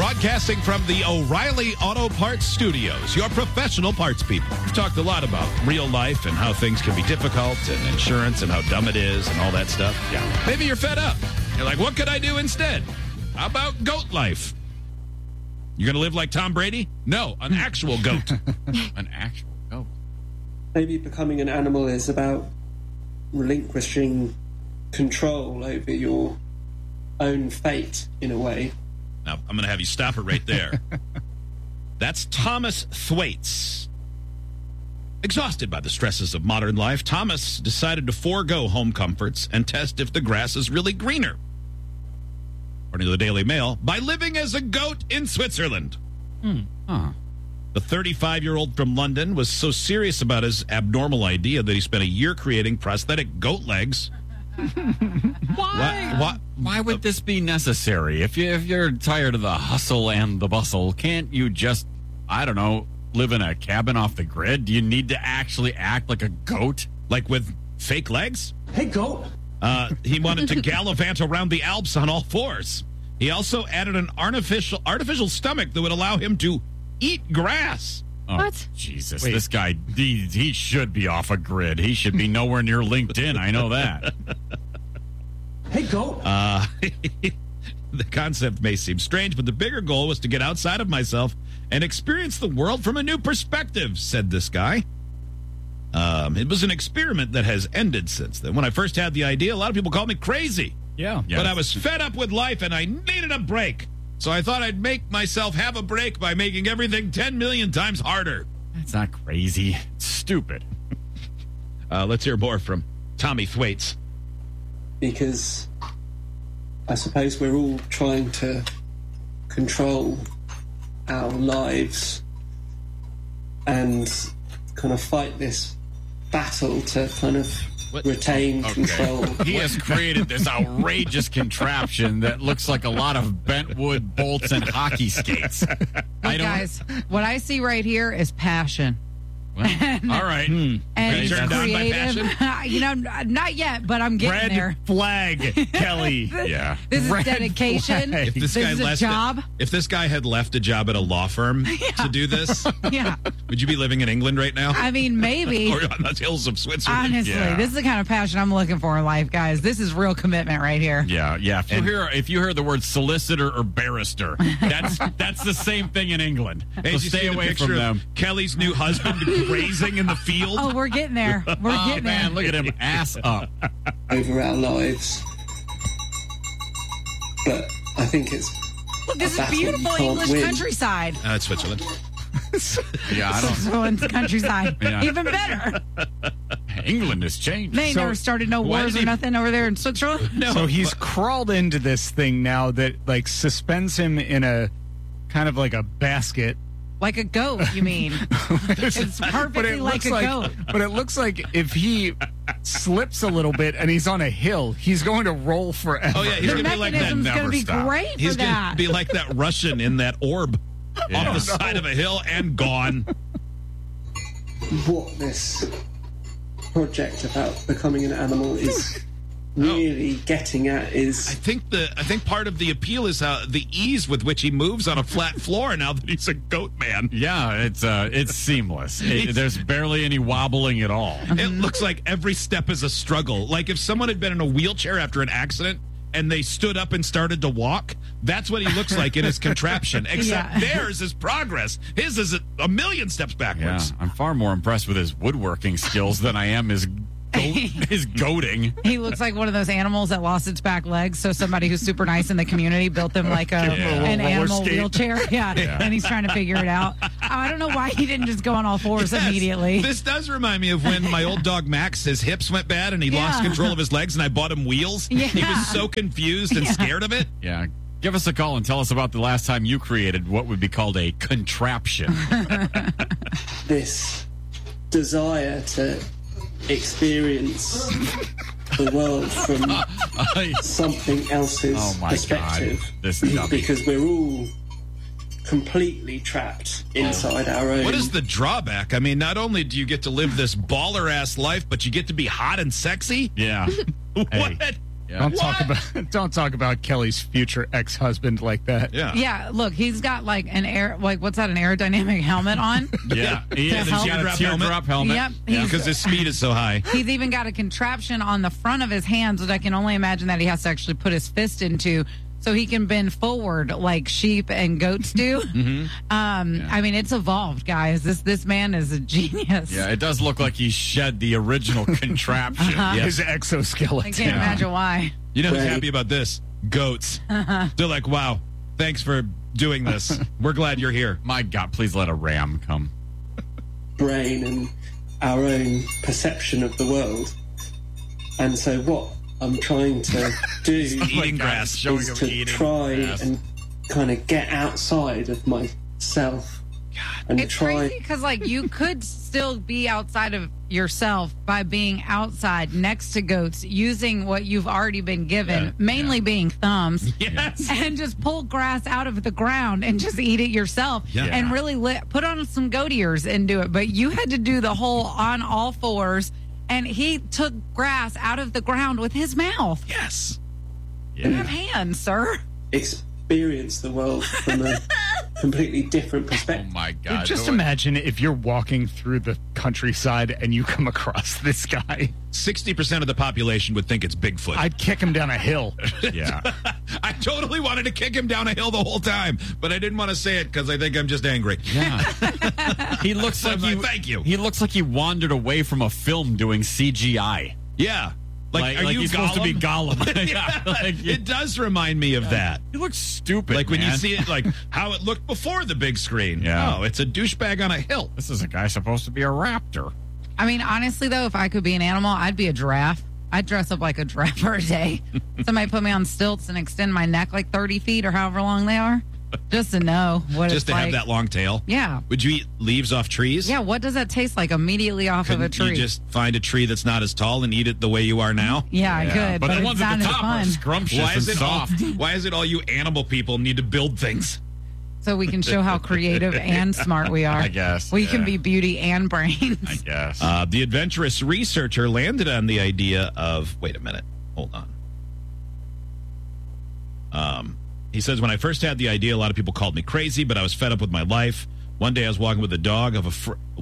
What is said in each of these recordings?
Broadcasting from the O'Reilly Auto Parts Studios, your professional parts people. We've talked a lot about real life and how things can be difficult and insurance and how dumb it is and all that stuff. Yeah. Maybe you're fed up. You're like, what could I do instead? How about goat life? You're going to live like Tom Brady? No, an actual goat. An actual goat. Maybe becoming an animal is about relinquishing control over your own fate in a way. Now, I'm going to have you stop it right there. That's Thomas Thwaites. Exhausted by the stresses of modern life, Thomas decided to forego home comforts and test if the grass is really greener. According to the Daily Mail, by living as a goat in Switzerland. The 35-year-old from London was so serious about his abnormal idea that he spent a year creating prosthetic goat legs. Why would this be necessary? If you're tired of the hustle and the bustle, can't you just, I don't know, live in a cabin off the grid? Do you need to actually act like a goat? Like with fake legs? Hey, goat! He wanted to gallivant around the Alps on all fours. He also added an artificial stomach that would allow him to eat grass. Oh, what? Jesus, Wait. This guy, he should be off a grid. He should be nowhere near LinkedIn. I know that. Hey, goat. The concept may seem strange, but the bigger goal was to get outside of myself and experience the world from a new perspective, said this guy. It was an experiment that has ended since then. When I first had the idea, a lot of people called me crazy. Yeah. But I was fed up with life and I needed a break. So I thought I'd make myself have a break by making everything 10 million times harder. That's not crazy. It's stupid. Let's hear more from Tommy Thwaites. Because I suppose we're all trying to control our lives and kind of fight this battle to kind of retain control. He has created this outrageous contraption that looks like a lot of bent wood bolts and hockey skates. Guys, what I see right here is passion. Well, all right. And turned on by creative. Not yet, but I'm getting there. Flag, Kelly. Yeah. This is dedication. If this is a job. If this guy had left a job at a law firm to do this, would you be living in England right now? I mean, maybe. Or on the hills of Switzerland? Honestly, this is the kind of passion I'm looking for in life, guys. This is real commitment right here. Yeah. If you hear the word solicitor or barrister, that's the same thing in England. So stay away from them. Kelly's new husband grazing in the field. Oh, we're getting there. We're getting there. Look at him, ass up. Over our lives. But I think it's... Look, this is beautiful English countryside. It's Switzerland. Switzerland's countryside. Yeah. Even better. England has changed. They never started no wars or nothing over there in Switzerland? No. So he's crawled into this thing now that like suspends him in a kind of like a basket. Like a goat, you mean? It's perfectly like a goat. But it looks like if he slips a little bit and he's on a hill, he's going to roll forever. Oh, yeah, he's going to be like that. Mechanism's going to be great for He's going to be like that Russian in that orb off the side of a hill and gone. What this project about becoming an animal is really getting at is... I think part of the appeal is the ease with which he moves on a flat floor now that he's a goat man. Yeah, it's seamless. There's barely any wobbling at all. It looks like every step is a struggle. Like if someone had been in a wheelchair after an accident and they stood up and started to walk, that's what he looks like in his contraption. Except theirs is progress. His is a million steps backwards. Yeah, I'm far more impressed with his woodworking skills than I am his goating. He looks like one of those animals that lost its back legs. So somebody who's super nice in the community built him like an animal wheelchair. Yeah, and he's trying to figure it out. I don't know why he didn't just go on all fours immediately. This does remind me of when my old dog Max, his hips went bad and he lost control of his legs, and I bought him wheels. Yeah. He was so confused and scared of it. Yeah. Give us a call and tell us about the last time you created what would be called a contraption. This desire to experience the world from something else's perspective. This is because we're all completely trapped inside our own. What is the drawback? I mean, not only do you get to live this baller-ass life, but you get to be hot and sexy? Yeah. What Yeah. Don't talk about Kelly's future ex-husband like that. Yeah. Yeah, look, he's got like an what's that, an aerodynamic helmet on? Yeah. He has help. a teardrop helmet. Yep. Yeah. Because his speed is so high. He's even got a contraption on the front of his hands, which I can only imagine that he has to actually put his fist into so he can bend forward like sheep and goats do. I mean, it's evolved, guys. This man is a genius. Yeah, it does look like he shed the original contraption. His exoskeleton. I can't imagine why. You know who's happy about this? Goats. They're like, wow, thanks for doing this. We're glad you're here. My God, please let a ram come. Brain and our own perception of the world. And so what I'm trying to do Eating grass. Showing is him to eating try grass. and kind of get outside of myself. And It's try. crazy because, like, you could still be outside of yourself by being outside next to goats using what you've already been given, mainly being thumbs. Yes. And just pull grass out of the ground and just eat it yourself. Yeah. And really put on some goat ears and do it. But you had to do the whole on all fours. And he took grass out of the ground with his mouth. Yes. You have hands, sir. Experience the world from a completely different Oh perspective. my God! Just imagine if you're walking through the countryside and you come across this guy. 60% of the population would think it's Bigfoot. I'd kick him down a hill. Yeah. I totally wanted to kick him down a hill the whole time, but I didn't want to say it because I think I'm just angry. Yeah. He looks like Thank you. He looks like he wandered away from a film doing CGI. Yeah. Like, are you he's Gollum? supposed to be Gollum? Yeah. Like, It does remind me of that. he looks stupid. Like when you man. see it, like how it looked before the big screen. Yeah. Oh, it's a douchebag on a hill. This is a guy supposed to be a raptor. I mean, honestly, though, if I could be an animal, I'd be a giraffe. I'd dress up like a giraffe for a day. Somebody put me on stilts and extend my neck like 30 feet or however long they are, just to know what Just it's to like. have that long tail. Yeah. Would you eat leaves off trees? Yeah, what does that taste like immediately off Couldn't of a tree? you just find a tree that's not as tall and eat it the way you are now? yeah, I could, but the it ones at the sounded top fun. are scrumptious Why is and it all? soft. Why is it all you animal people need to build things? So we can show how creative and smart we are. I guess, We can yeah. be beauty and brains. I guess. The adventurous researcher landed on the idea of. Wait a minute. Hold on. He says, when I first had the idea, a lot of people called me crazy, but I was fed up with my life. One day I was walking with the dog of a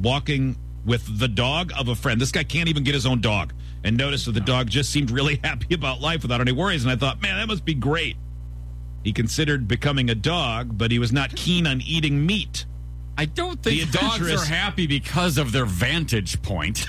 friend. This guy can't even get his own dog, and noticed that the dog just seemed really happy about life without any worries. And I thought, man, that must be great. He considered becoming a dog, but he was not keen on eating meat. I don't think The dogs adventurous- are happy because of their vantage point.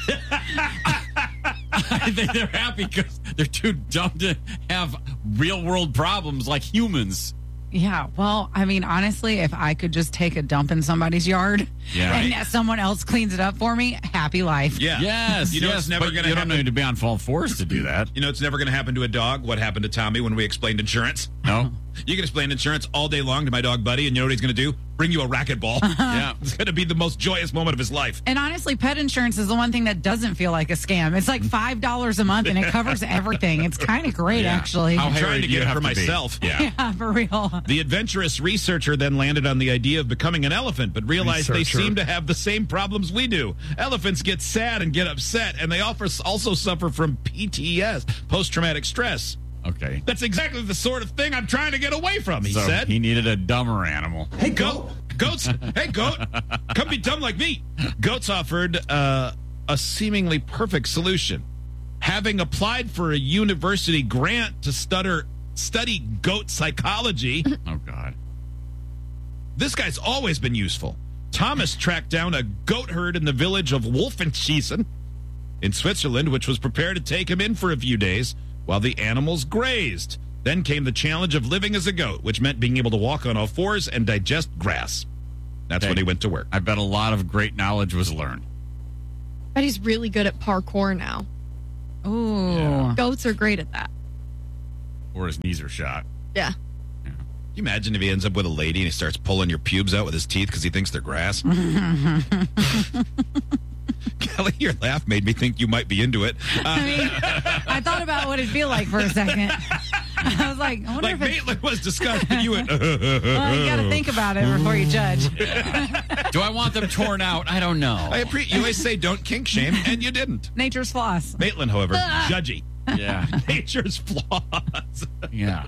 I think they're happy because they're too dumb to have real world problems like humans. Yeah, well, I mean, honestly, if I could just take a dump in somebody's yard and someone else cleans it up for me, happy life. Yeah. Yes, You know yes, it's never but going to you happen. don't need to be on all fours to do that. You know it's never going to happen to a dog. What happened to Tommy when we explained insurance? No? You can explain insurance all day long to my dog Buddy, and you know what he's going to do? Bring you a racquetball. Yeah. It's going to be the most joyous moment of his life. And honestly, pet insurance is the one thing that doesn't feel like a scam. It's like $5 a month and it covers everything. It's kind of great, actually. How I'm hairy trying to do you get it have for to be? myself. Yeah. Yeah, for real. The adventurous researcher then landed on the idea of becoming an elephant, but realized they Researcher. seem to have the same problems we do. Elephants get sad and get upset, and they also suffer from PTS, post-traumatic stress. Okay. That's exactly the sort of thing I'm trying to get away from, he So said. he needed a dumber animal. Hey, Goats, hey, goat, come be dumb like me. Goats offered a seemingly perfect solution. Having applied for a university grant to study goat psychology, Oh, God. this guy's always been useful. Thomas tracked down a goat herd in the village of Wolfenschiessen in Switzerland, which was prepared to take him in for a few days while the animals grazed. Then came the challenge of living as a goat, which meant being able to walk on all fours and digest grass. That's Okay. when he went to work. I bet a lot of great knowledge was learned. But he's really good at parkour now. Ooh. Yeah. Goats are great at that. Or his knees are shot. Yeah. Can you imagine if he ends up with a lady and he starts pulling your pubes out with his teeth because he thinks they're grass? Kelly, your laugh made me think you might be into it. I mean, I thought about what it'd feel like for a second. I was like, I wonder Like if it's... Maitland was disgusting. You went, Well, you got to think about it before you judge. Do I want them torn out? I don't know. you always say don't kink shame, and you didn't. Nature's floss. Maitland, however, judgy. Yeah. Nature's flaws. Yeah.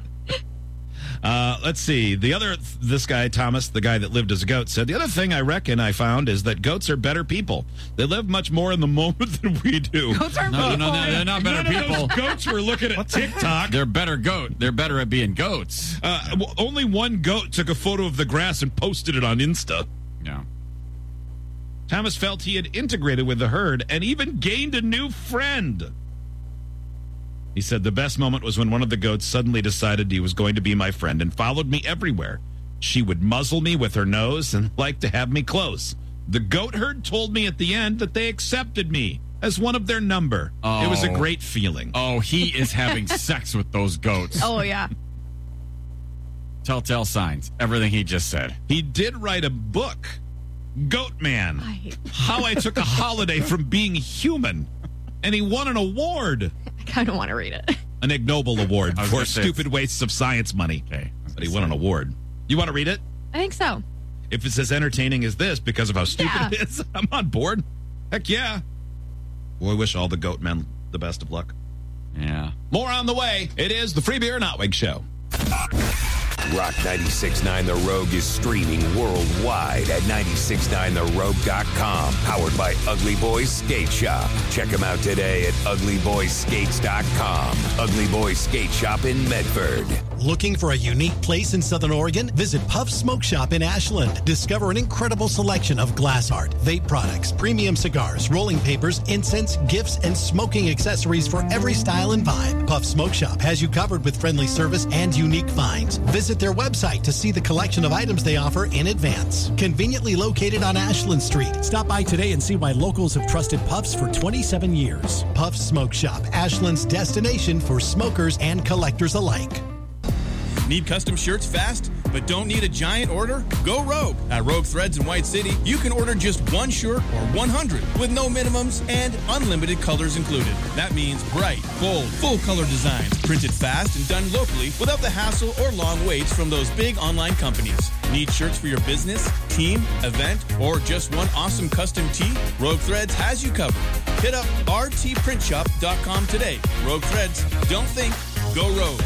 Let's see. This guy, Thomas, the guy that lived as a goat, said, the other thing I reckon I found is that goats are better people. They live much more in the moment than we do. Goats aren't No, people. they're not better None people. of those goats were looking at TikTok. They're better goat. They're better at being goats. Only one goat took a photo of the grass and posted it on Insta. Yeah. Thomas felt he had integrated with the herd and even gained a new friend. He said the best moment was when one of the goats suddenly decided he was going to be my friend and followed me everywhere. She would muzzle me with her nose and like to have me close. The goat herd told me at the end that they accepted me as one of their number. Oh. It was a great feeling. Oh, he is having sex with those goats. Oh, yeah. Telltale signs. Everything he just said. He did write a book, Goat Man, I hate How I Took a Holiday from Being Human. And he won an award. I kind of want to read it. An ignoble award I was for gonna say stupid wastes of science money. Okay. But he won an award. You want to read it? I think so. If it's as entertaining as this because of how stupid it is, I'm on board. Heck yeah. Well, I wish all the goat men the best of luck. Yeah. More on the way. It is the Free Beer and Hot Wing Show. Rock 96.9 The Rogue is streaming worldwide at 969therogue.com. Powered by Ugly Boys Skate Shop. Check them out today at uglyboyskates.com. Ugly Boys Skate Shop in Medford. Looking for a unique place in Southern Oregon? Visit Puff Smoke Shop in Ashland. Discover an incredible selection of glass art, vape products, premium cigars, rolling papers, incense, gifts, and smoking accessories for every style and vibe. Puff Smoke Shop has you covered with friendly service and unique finds. Visit their website to see the collection of items they offer in advance. Conveniently located on Ashland Street. Stop by today and see why locals have trusted Puffs for 27 years. Puff Smoke Shop, Ashland's destination for smokers and collectors alike. Need custom shirts fast, but don't need a giant order? Go Rogue. At Rogue Threads in White City, you can order just one shirt or 100 with no minimums and unlimited colors included. That means bright, bold, full color designs, printed fast and done locally without the hassle or long waits from those big online companies. Need shirts for your business, team, event, or just one awesome custom tee? Rogue Threads has you covered. Hit up rtprintshop.com today. Rogue Threads. Don't think, go Rogue.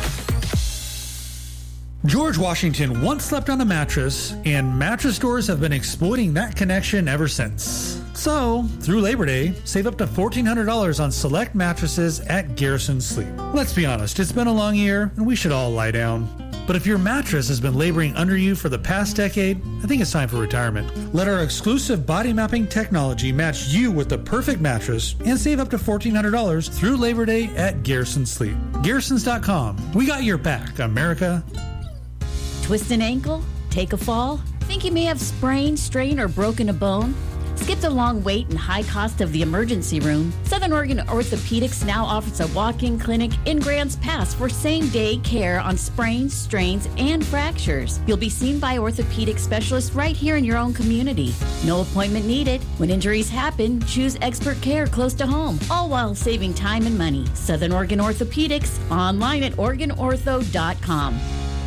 George Washington once slept on a mattress, and mattress stores have been exploiting that connection ever since. So, through Labor Day, save up to $1,400 on select mattresses at Garrison Sleep. Let's be honest, it's been a long year, and we should all lie down. But if your mattress has been laboring under you for the past decade, I think it's time for retirement. Let our exclusive body mapping technology match you with the perfect mattress and save up to $1,400 through Labor Day at Garrison Sleep. Garrisons.com. We got your back, America. Twist an ankle? Take a fall? Think you may have sprained, strained, or broken a bone? Skip the long wait and high cost of the emergency room. Southern Oregon Orthopedics now offers a walk-in clinic in Grants Pass for same-day care on sprains, strains, and fractures. You'll be seen by orthopedic specialists right here in your own community. No appointment needed. When injuries happen, choose expert care close to home, all while saving time and money. Southern Oregon Orthopedics, online at OregonOrtho.com.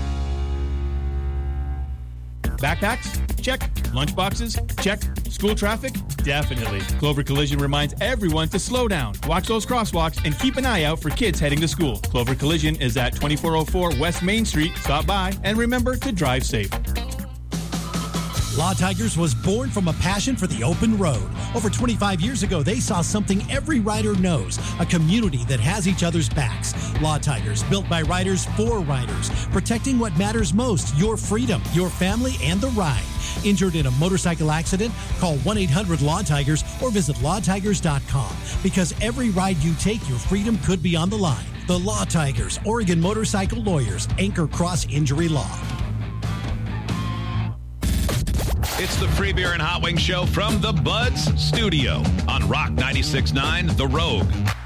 Backpacks? Check. Lunchboxes? Check. School traffic? Definitely. Clover Collision reminds everyone to slow down, watch those crosswalks, and keep an eye out for kids heading to school. Clover Collision is at 2404 West Main Street. Stop by and remember to drive safe. Law Tigers was born from a passion for the open road. Over 25 years ago, they saw something every rider knows, a community that has each other's backs. Law Tigers, built by riders for riders, protecting what matters most, your freedom, your family, and the ride. Injured in a motorcycle accident? Call 1-800-LAW-TIGERS or visit lawtigers.com. Because every ride you take, your freedom could be on the line. The Law Tigers, Oregon Motorcycle Lawyers, Anchor Cross Injury Law. It's the Free Beer and Hot Wing Show from the Buds Studio on Rock 96.9 The Rogue.